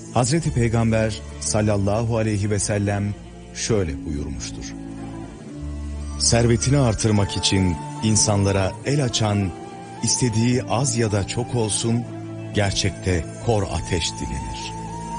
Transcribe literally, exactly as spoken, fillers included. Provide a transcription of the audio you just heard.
Hazreti Peygamber sallallahu aleyhi ve sellem şöyle buyurmuştur. Servetini artırmak için insanlara el açan, istediği az ya da çok olsun, gerçekte kor ateş dilenir.